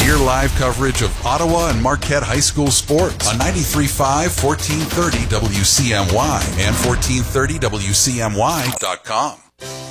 Hear live coverage of Ottawa and Marquette High School sports on 93.5, 1430 WCMY and 1430WCMY.com.